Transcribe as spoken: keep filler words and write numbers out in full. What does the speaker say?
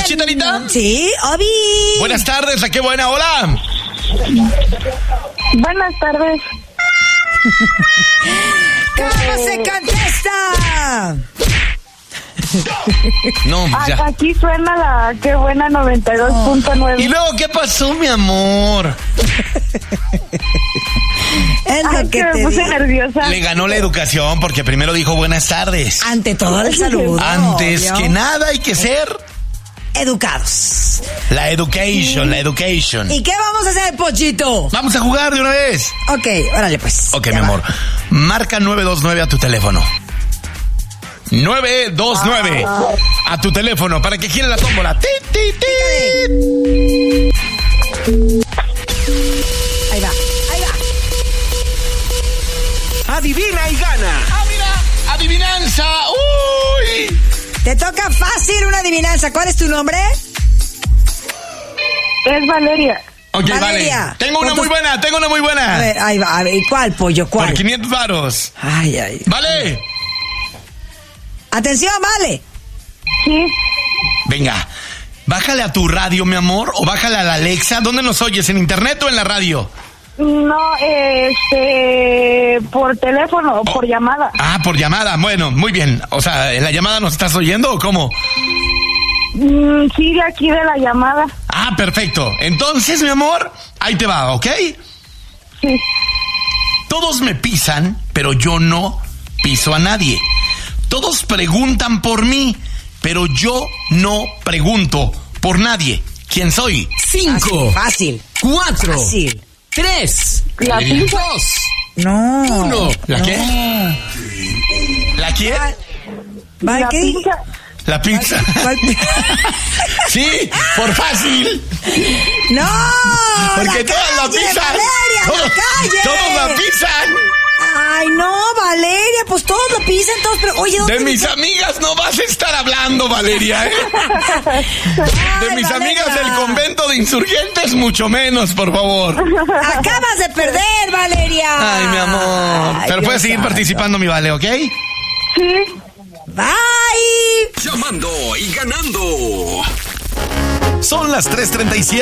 Chicharita? Sí, Obi. Buenas tardes, la qué buena, hola. Buenas tardes. ¿Cómo se contesta? No, ya. Aquí suena la qué buena noventa y dos punto nueve. ¿Y luego qué pasó, mi amor? Es lo Ay, que que me te puse digo. nerviosa. Le ganó la educación porque primero dijo buenas tardes. Ante todo el saludo. Antes obvio. que nada hay que ser Educados. la education, la education. ¿Y qué vamos a hacer, Pochito? Vamos a jugar de una vez. Ok, órale pues. Ok, Ya mi va. amor. Marca nueve dos nueve a tu teléfono. nueve dos nueve a tu teléfono para que gire la tómbola. ¡Ti, ti, ti! Ahí va, ahí va. Adivina y gana. ¡Ah, mira! ¡Adivinanza! ¡Uy! Te toca fácil una adivinanza. ¿Cuál es tu nombre? Es Valeria. Ok, Valeria, vale. Tengo una ¿cuántos- muy buena, tengo una muy buena. A ver, ahí va. A ver, ¿y cuál, pollo? ¿Cuál? Por quinientos varos. Ay, ay. ¿Vale? Atención, vale. Sí. Venga, bájale a tu radio, mi amor, o bájale a la Alexa. ¿Dónde nos oyes? ¿En internet o en la radio? No, este, por teléfono o por llamada. Ah, por llamada. Bueno, muy bien. O sea, ¿en la llamada nos estás oyendo o cómo? Mm, sí, de aquí de la llamada. Ah, perfecto. Entonces, mi amor, ahí te va, ¿ok? Sí. Todos me pisan, pero yo no piso a nadie. Todos preguntan por mí, pero yo no pregunto por nadie. ¿Quién soy? Cinco, Fácil. cuatro, Fácil. tres, La pizza. dos, No. uno. ¿La qué? ¿La quién? ¿Vale La qué? pizza. La pizza. ¿Cuál? Sí, por fácil. ¡No! Porque la todas la calle, pisan. Valeria, Todos, la calle. todos la pisan. Ay, no, Valeria, pues todos lo pisan, todos, pero oye, ¿dónde De mis está? amigas no vas a estar hablando, Valeria, ¿eh? De Ay, mis Valeria. amigas del convento de insurgentes, mucho menos, por favor. Acabas de perder, Valeria. Ay, mi amor. Ay, Pero Dios puedes seguir santo. participando, mi Vale, ¿ok? Sí. Bye. Llamando y ganando. Son las tres treinta y siete.